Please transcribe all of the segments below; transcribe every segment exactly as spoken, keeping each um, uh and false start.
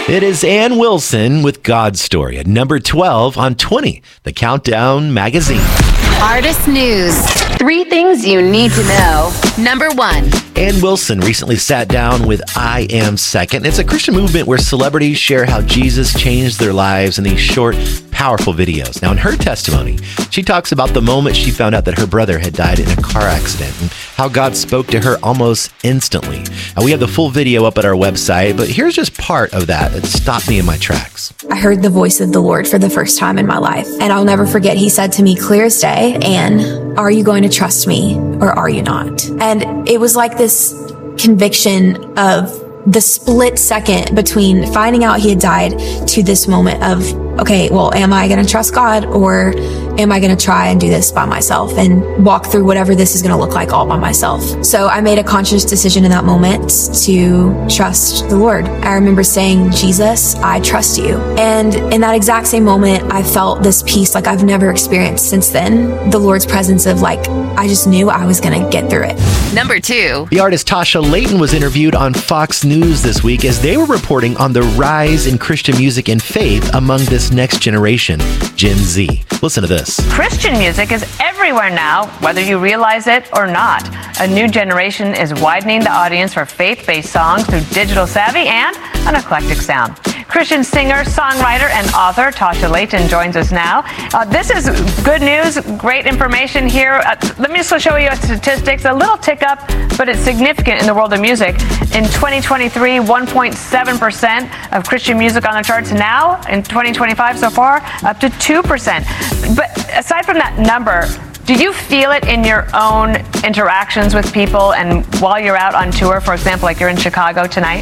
It is Ann Wilson with God's Story at number twelve on twenty, the Countdown magazine. Artist News. Three things you need to know. Number one. Ann Wilson recently sat down with I Am Second. It's a Christian movement where celebrities share how Jesus changed their lives in these short, powerful videos. Now, in her testimony, she talks about the moment she found out that her brother had died in a car accident and how God spoke to her almost instantly. Now, we have the full video up at our website, but here's just part of that that stopped me in my tracks. I heard the voice of the Lord for the first time in my life, and I'll never forget, he said to me clear as day, "Ann, are you going to trust me or are you not?" And it was like this conviction of the split second between finding out he had died to this moment of, okay, well, am I going to trust God or am I going to try and do this by myself and walk through whatever this is going to look like all by myself? So I made a conscious decision in that moment to trust the Lord. I remember saying, "Jesus, I trust you." And in that exact same moment, I felt this peace like I've never experienced since then. The Lord's presence of like, I just knew I was going to get through it. Number two. The artist Tasha Layton was interviewed on Fox News this week as they were reporting on the rise in Christian music and faith among this next generation, Gen Z. Listen to this. Christian music is everywhere now, whether you realize it or not. A new generation is widening the audience for faith-based songs through digital savvy and an eclectic sound. Christian singer, songwriter, and author Tasha Layton joins us now. Uh, this is good news, great information here. Uh, let me just show you statistics, a little tick up, but it's significant in the world of music. In twenty twenty-three, one point seven percent of Christian music on the charts. Now, in twenty twenty-five so far, up to two percent. But aside from that number, do you feel it in your own interactions with people and while you're out on tour, for example, like you're in Chicago tonight?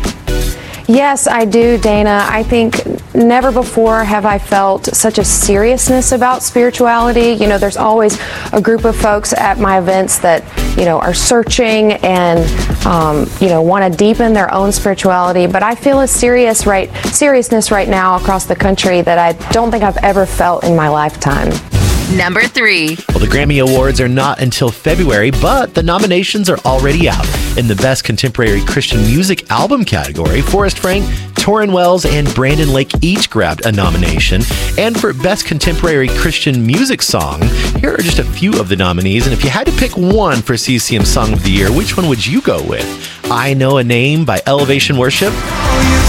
Yes, I do, Dana. I think never before have I felt such a seriousness about spirituality. You know, there's always a group of folks at my events that, you know, are searching and, um, you know, want to deepen their own spirituality. But I feel a serious right, seriousness right now across the country that I don't think I've ever felt in my lifetime. Number three. Well, the Grammy Awards are not until February, but the nominations are already out. In the Best Contemporary Christian Music Album category, Forrest Frank, Torrin Wells, and Brandon Lake each grabbed a nomination. And for Best Contemporary Christian Music Song, here are just a few of the nominees. And if you had to pick one for C C M Song of the Year, which one would you go with? I Know a Name by Elevation Worship,